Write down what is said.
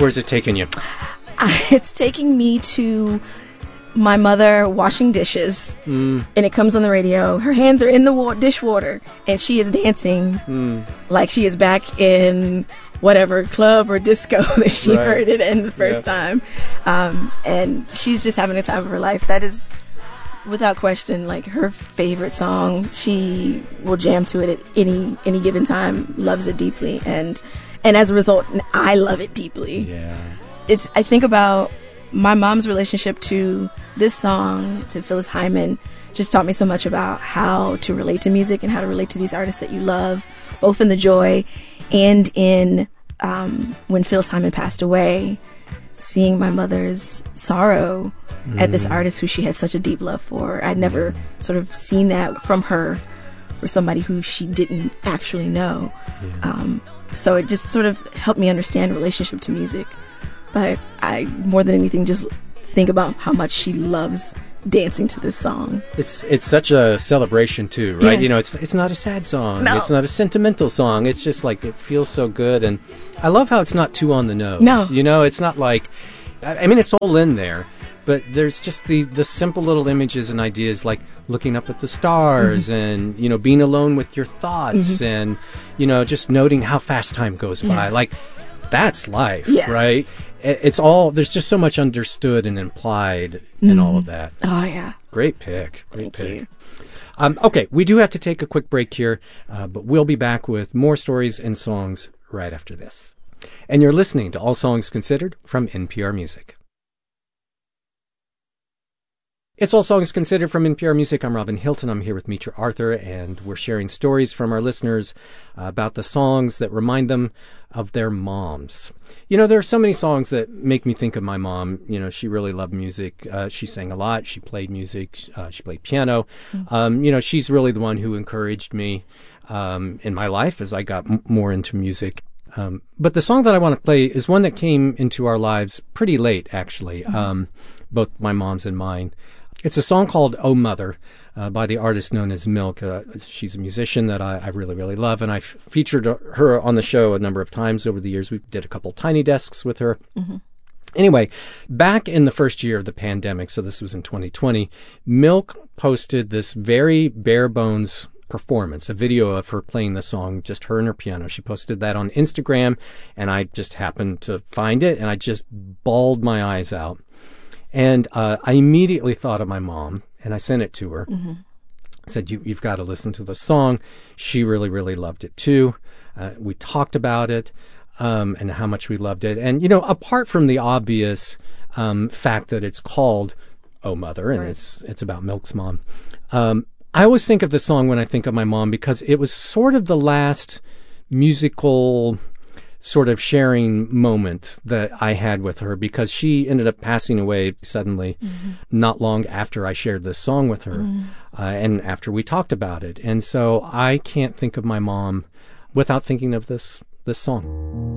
Where's it taking you? It's taking me to my mother washing dishes, and it comes on the radio. Her hands are in the dishwater, and she is dancing like she is back in whatever club or disco that she heard it in the first time. And she's just having the time of her life. That is, without question, like her favorite song. She will jam to it at any given time, loves it deeply, and as a result, I love it deeply. Yeah. I think about my mom's relationship to this song, to Phyllis Hyman, just taught me so much about how to relate to music and how to relate to these artists that you love, both in the joy and in when Phyllis Hyman passed away, seeing my mother's sorrow at this artist who she had such a deep love for. I'd never sort of seen that from her for somebody who she didn't actually know. So it just sort of helped me understand relationship to music. But I, more than anything, just think about how much she loves dancing to this song. It's such a celebration too, right? Yes. You know, it's not a sad song. No. It's not a sentimental song. It's just like, it feels so good. And I love how it's not too on the nose. No. You know, it's not like, I mean, it's all in there, but there's just the simple little images and ideas, like looking up at the stars and, you know, being alone with your thoughts and, you know, just noting how fast time goes by. Like, that's life, right? It's all, there's just so much understood and implied in all of that. Oh, yeah. Great pick. Great Thank pick. you. Okay, we do have to take a quick break here, but we'll be back with more stories and songs right after this. And you're listening to All Songs Considered from NPR Music. It's All Songs Considered from NPR Music. I'm Robin Hilton. I'm here with Mitra Arthur, and we're sharing stories from our listeners about the songs that remind them of their moms. You know, there are so many songs that make me think of my mom. You know, she really loved music. She sang a lot. She played music. She played piano. You know, she's really the one who encouraged me in my life as I got more into music. But the song that I want to play is one that came into our lives pretty late, actually, both my mom's and mine. It's a song called Oh Mother by the artist known as Milk. She's a musician that I really, really love, and I've featured her on the show a number of times over the years. We did a couple Tiny Desks with her. Anyway, back in the first year of the pandemic, so this was in 2020, Milk posted this very bare bones performance, a video of her playing the song, just her and her piano. She posted that on Instagram, and I just happened to find it, and I just bawled my eyes out. And I immediately thought of my mom, and I sent it to her. Said, you've got to listen to the song. She really, really loved it too. We talked about it and how much we loved it. And, you know, apart from the obvious fact that it's called Oh Mother, and it's about Milk's mom, I always think of the song when I think of my mom because it was sort of the last musical sort of sharing moment that I had with her, because she ended up passing away suddenly not long after I shared this song with her and after we talked about it. And so I can't think of my mom without thinking of this song.